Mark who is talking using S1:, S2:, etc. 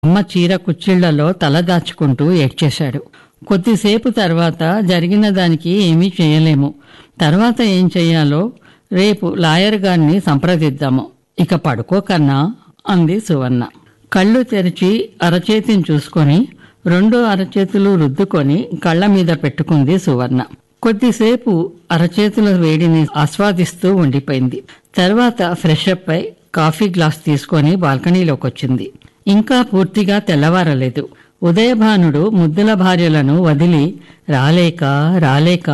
S1: అమ్మ చీర కుచ్చిళ్లలో తల దాచుకుంటూ ఏడ్చేశాడు. కొద్దిసేపు తర్వాత జరిగిన దానికి ఏమీ చేయలేము. తర్వాత ఏం చెయ్యాలో రేపు లాయర్ గారిని సంప్రదిద్దాము. ఇక పడుకో కన్నా అంది సువర్ణ. కళ్ళు తెరిచి అరచేతిని చూసుకొని రెండో అరచేతులు రుద్దుకొని కళ్ళ మీద పెట్టుకుంది సువర్ణ. కొద్దిసేపు అరచేతుల వేడిని ఆస్వాదిస్తూ ఉండిపోయింది. తర్వాత ఫ్రెష్ అప్ అయి కాఫీ గ్లాస్ తీసుకొని బాల్కనీలోకొచ్చింది. ఇంకా పూర్తిగా తెల్లవారలేదు. ఉదయభానుడు ముద్దుల భార్యలను వదిలి రాలేక